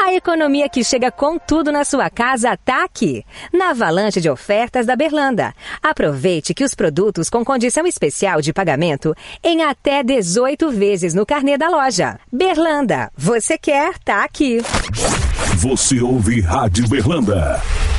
A economia que chega com tudo na sua casa tá aqui, na avalanche de ofertas da Berlanda. Aproveite que os produtos com condição especial de pagamento em até 18 vezes no carnê da loja. Berlanda, você quer, tá aqui. Você ouve Rádio Berlanda.